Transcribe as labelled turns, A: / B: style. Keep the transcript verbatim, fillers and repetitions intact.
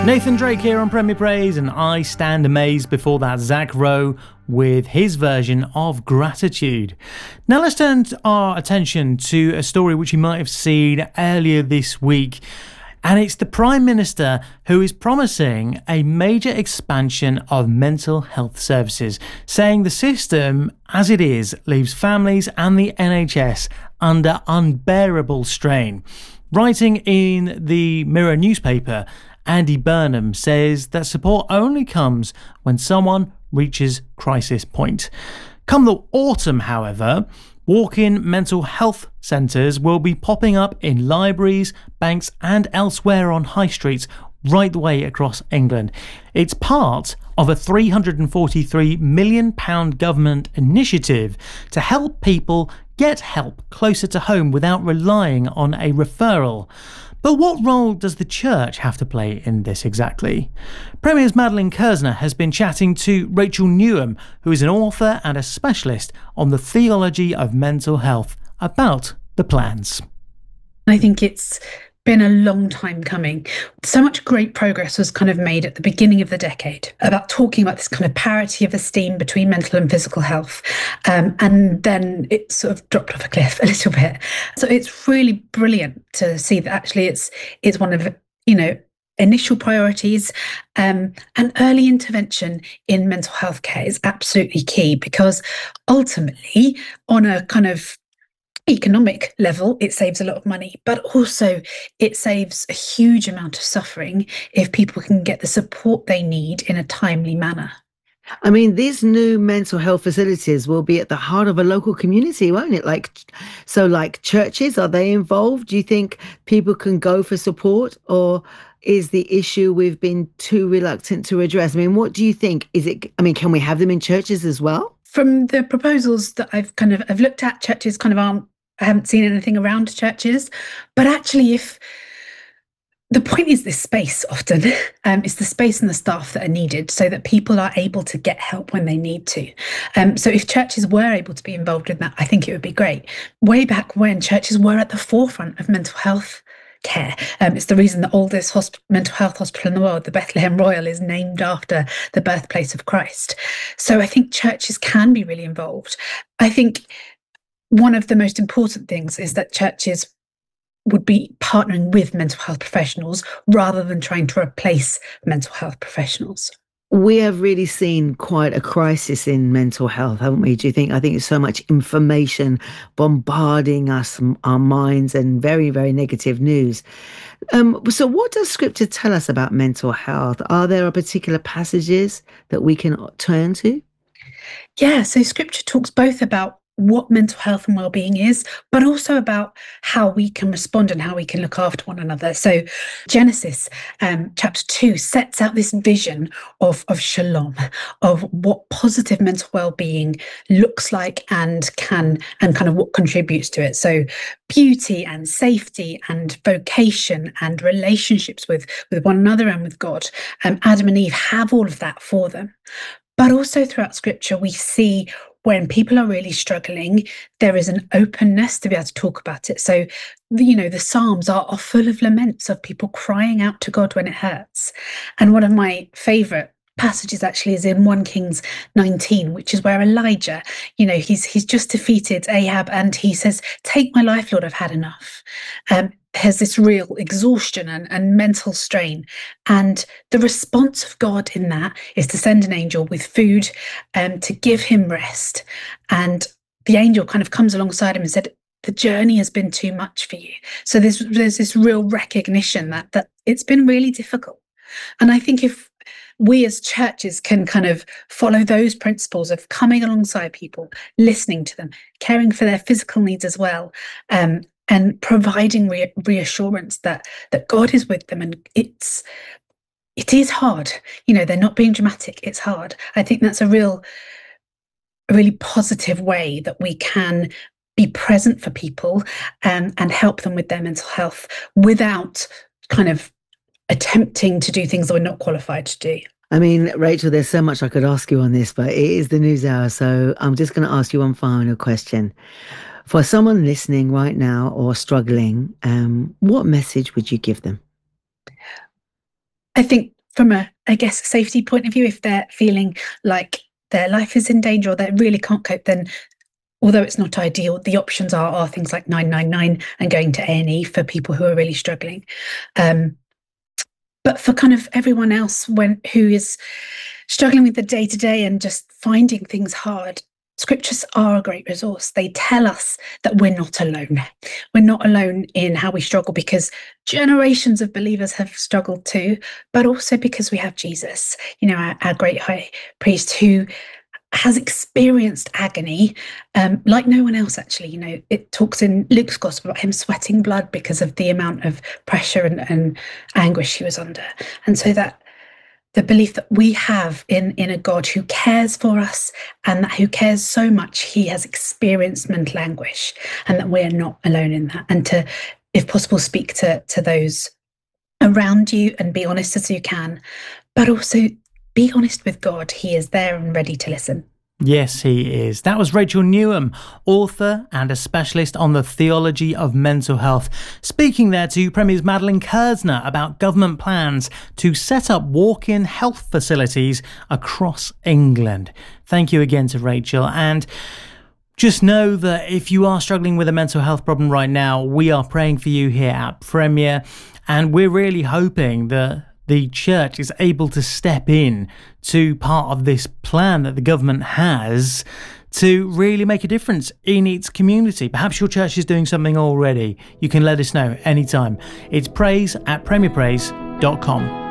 A: Nathan Drake here on Premier Praise, and I stand amazed before that Zach Rowe with his version of Gratitude. Now let's turn our attention to a story which you might have seen earlier this week, and it's the Prime Minister who is promising a major expansion of mental health services, saying the system as it is leaves families and the N H S under unbearable strain. Writing in the Mirror newspaper, Andy Burnham says that support only comes when someone reaches crisis point. Come the autumn, however, walk-in mental health centres will be popping up in libraries, banks and elsewhere on high streets right the way across England. It's part of a three hundred forty-three million pounds government initiative to help people get help closer to home without relying on a referral. But what role does the church have to play in this exactly? Premier's Madeline Kersner has been chatting to Rachel Newham, who is an author and a specialist on the theology of mental health, about the plans.
B: I think it's been a long time coming. So much great progress was kind of made at the beginning of the decade about talking about this kind of parity of esteem between mental and physical health. Um, and then it sort of dropped off a cliff a little bit. So it's really brilliant to see that actually it's it's one of, you know, initial priorities, um, and early intervention in mental health care is absolutely key, because ultimately on a kind of economic level, it saves a lot of money, but also it saves a huge amount of suffering if people can get the support they need in a timely manner.
C: I mean, these new mental health facilities will be at the heart of a local community, won't it? Like, so like churches, are they involved? Do you think people can go for support, or is the issue we've been too reluctant to address? I mean, what do you think? Is it, I mean, can we have them in churches as well?
B: From the proposals that I've kind of, I've looked at, churches kind of aren't, I haven't seen anything around churches, but actually if the point is this space often, um, it's the space and the staff that are needed so that people are able to get help when they need to. Um, so if churches were able to be involved in that, I think it would be great. Way back when, churches were at the forefront of mental health care. Um, it's the reason the oldest hosp- mental health hospital in the world, the Bethlehem Royal, is named after the birthplace of Christ. So I think churches can be really involved. I think one of the most important things is that churches would be partnering with mental health professionals rather than trying to replace mental health professionals.
C: We have really seen quite a crisis in mental health, haven't we? Do you think? I think it's so much information bombarding us, our minds, and very, very negative news. Um, so what does Scripture tell us about mental health? Are there particular passages that we can turn to?
B: Yeah, so Scripture talks both about what mental health and well-being is, but also about how we can respond and how we can look after one another. So Genesis um, chapter two sets out this vision of, of shalom, of what positive mental well-being looks like and can, and kind of what contributes to it. So beauty and safety and vocation and relationships with, with one another and with God. Um, Adam and Eve have all of that for them. But also throughout Scripture, we see when people are really struggling, there is an openness to be able to talk about it. So, you know, the Psalms are, are full of laments of people crying out to God when it hurts. And one of my favourite passages actually is in First Kings nineteen, which is where Elijah, you know, he's he's just defeated Ahab and he says, "Take my life, Lord, I've had enough." Um, has this real exhaustion and, and mental strain. And the response of God in that is to send an angel with food um, to give him rest. And the angel kind of comes alongside him and said, "The journey has been too much for you." So there's there's this real recognition that that it's been really difficult. And I think if we as churches can kind of follow those principles of coming alongside people, listening to them, caring for their physical needs as well, um, and providing re- reassurance that that God is with them, and it's it is hard. You know, they're not being dramatic. It's hard. I think that's a real, a really positive way that we can be present for people and and help them with their mental health without kind of attempting to do things that we're not qualified to do.
C: I mean, Rachel, there's so much I could ask you on this, but it is the news hour. So I'm just going to ask you one final question. For someone listening right now or struggling, um, what message would you give them?
B: I think from a, I guess, a safety point of view, if they're feeling like their life is in danger or they really can't cope, then although it's not ideal, the options are, are things like nine nine nine and going to A and E for people who are really struggling. Um, but for kind of everyone else when who is struggling with the day-to-day and just finding things hard, scriptures are a great resource. They tell us that we're not alone. We're not alone in how we struggle, because generations of believers have struggled too, but also because we have Jesus, you know, our, our great high priest, who has experienced agony um, like no one else, actually. You know, it talks in Luke's gospel about him sweating blood because of the amount of pressure and, and anguish he was under. And so that the belief that we have in, in a God who cares for us, and that who cares so much, he has experienced mental anguish, and that we're not alone in that. And to, if possible, speak to, to those around you and be honest as you can, but also be honest with God. He is there and ready to listen.
A: Yes, he is. That was Rachel Newham, author and a specialist on the theology of mental health, speaking there to Premier's Madeline Kersner about government plans to set up walk-in health facilities across England. Thank you again to Rachel. And just know that if you are struggling with a mental health problem right now, we are praying for you here at Premier, and we're really hoping that the church is able to step in to part of this plan that the government has to really make a difference in its community. Perhaps your church is doing something already. You can let us know anytime. It's praise at premier praise dot com.